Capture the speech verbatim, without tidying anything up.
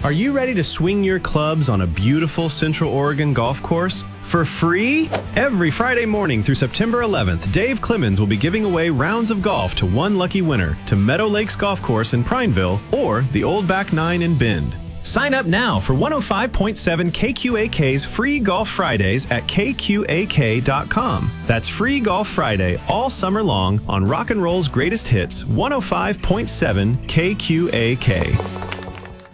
Are you ready to swing your clubs on a beautiful Central Oregon golf course for free? Every Friday morning through September eleventh, Dave Clemens will be giving away rounds of golf to one lucky winner to Meadow Lakes Golf Course in Prineville or the Old Back Nine in Bend. Sign up now for one oh five point seven K Q A K's free Golf Fridays at K Q A K dot com. That's free Golf Friday all summer long on Rock and Roll's greatest hits, one oh five point seven K Q A K.